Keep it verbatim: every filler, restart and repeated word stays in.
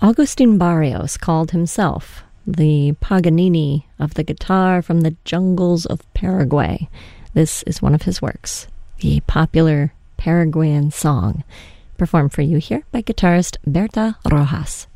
Agustin Barrios called himself the Paganini of the guitar from the jungles of Paraguay. This is one of his works, the popular Paraguayan song, performed for you here by guitarist Berta Rojas.